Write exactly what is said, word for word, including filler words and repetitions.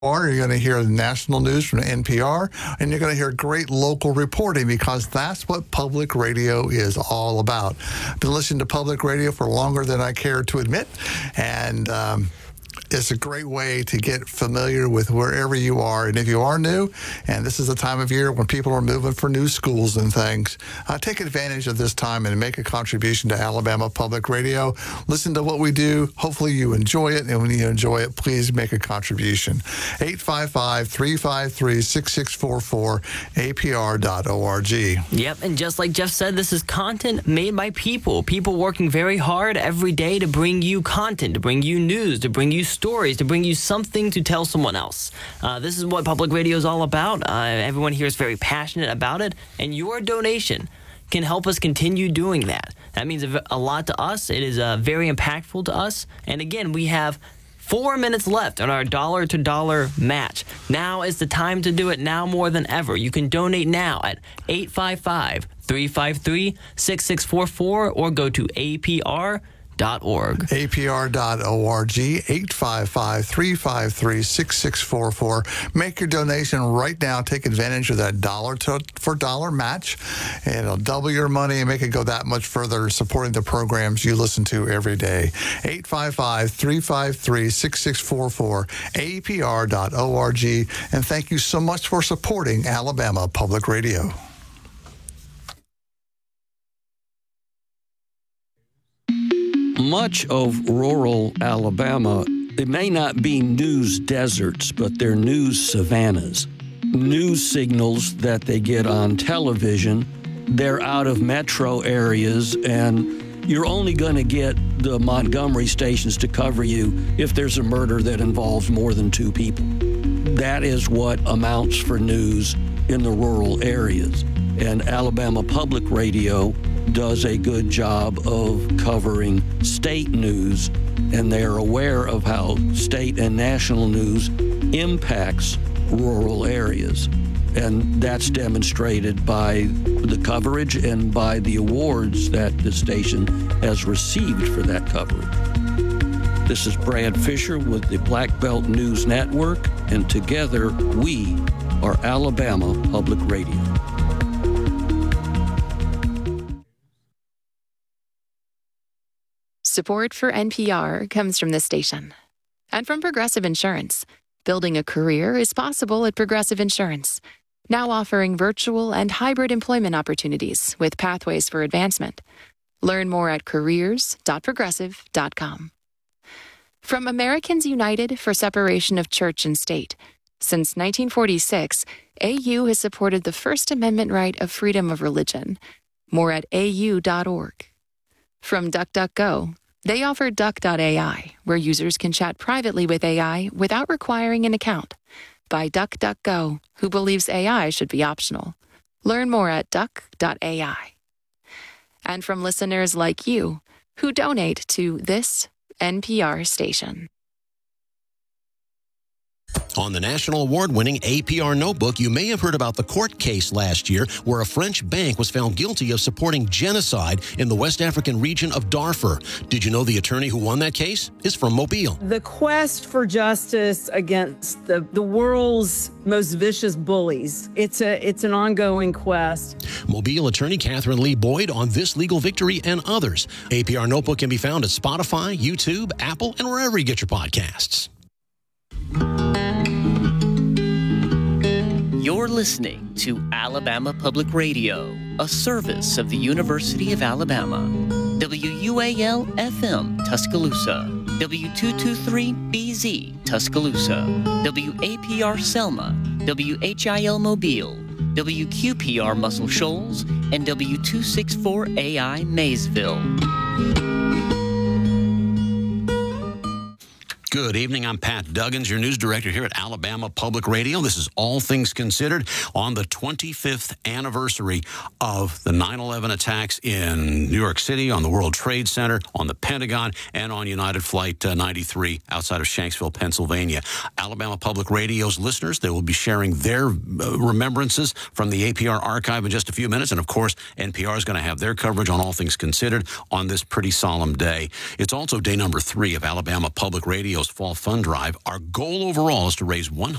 You're going to hear the national news from N P R, and you're going to hear great local reporting because that's what public radio is all about. I've been listening to public radio for longer than I care to admit, and um, it's a great way to get familiar with wherever you are. And if you are new, and this is the time of year when people are moving for new schools and things, uh, take advantage of this time and make a contribution to Alabama Public Radio. Listen to what we do. Hopefully you enjoy it. And when you enjoy it, please make a contribution. eight five five, three five three, six six four four, A P R dot org. Yep, and just like Jeff said, this is content made by people. People working very hard every day to bring you content, to bring you news, to bring you stories, to bring you something to tell someone else. Uh, this is what public radio is all about. Uh, everyone here is very passionate about it, and your donation can help us continue doing that. That means a, a lot to us. It is uh, very impactful to us. And again, we have four minutes left on our dollar-to-dollar match. Now is the time to do it, now more than ever. You can donate now at eight five five, three five three, six six four four or go to A P R dot org. A P R dot org, eight five five, three five three, six six four four. Make your donation right now. Take advantage of that dollar to, for dollar match. And it'll double your money and make it go that much further supporting the programs you listen to every day. eight five five, three five three, six six four four, A P R dot org. And thank you so much for supporting Alabama Public Radio. Much of rural Alabama, it may not be news deserts, but they're news savannas. News signals that they get on television, they're out of metro areas, and you're only going to get the Montgomery stations to cover you if there's a murder that involves more than two people. That is what amounts for news in the rural areas. And Alabama Public Radio does a good job of covering state news, and they're aware of how state and national news impacts rural areas. And that's demonstrated by the coverage and by the awards that the station has received for that coverage. This is Brad Fisher with the Black Belt News Network, and together we are Alabama Public Radio. Support for N P R comes from this station and from Progressive Insurance. Building a career is possible at Progressive Insurance, now offering virtual and hybrid employment opportunities with pathways for advancement. Learn more at careers dot progressive dot com. From Americans United for Separation of Church and State. Since nineteen forty-six, A U has supported the First Amendment right of freedom of religion. More at A U dot org. From DuckDuckGo, they offer Duck dot A I, where users can chat privately with A I without requiring an account. By DuckDuckGo, who believes A I should be optional. Learn more at Duck dot A I. And from listeners like you, who donate to this N P R station. On the national award-winning A P R Notebook, you may have heard about the court case last year where a French bank was found guilty of supporting genocide in the West African region of Darfur. Did you know the attorney who won that case is from Mobile? The quest for justice against the, the world's most vicious bullies, it's a it's an ongoing quest. Mobile attorney Catherine Lee Boyd on this legal victory and others. A P R Notebook can be found at Spotify, YouTube, Apple, and wherever you get your podcasts. You're listening to Alabama Public Radio, a service of the University of Alabama. W U A L F M Tuscaloosa, W two twenty-three B Z Tuscaloosa, W A P R Selma, W H I L Mobile, W Q P R Muscle Shoals, and W two sixty-four A I Maysville. Good evening. I'm Pat Duggins, your news director here at Alabama Public Radio. This is All Things Considered on the twenty-fifth anniversary of the nine eleven attacks in New York City, on the World Trade Center, on the Pentagon, and on United Flight uh, ninety-three outside of Shanksville, Pennsylvania. Alabama Public Radio's listeners, they will be sharing their uh, remembrances from the A P R archive in just a few minutes. And, of course, N P R is going to have their coverage on All Things Considered on this pretty solemn day. It's also day number three of Alabama Public Radio Radio's Fall Fund Drive. Our goal overall is to raise one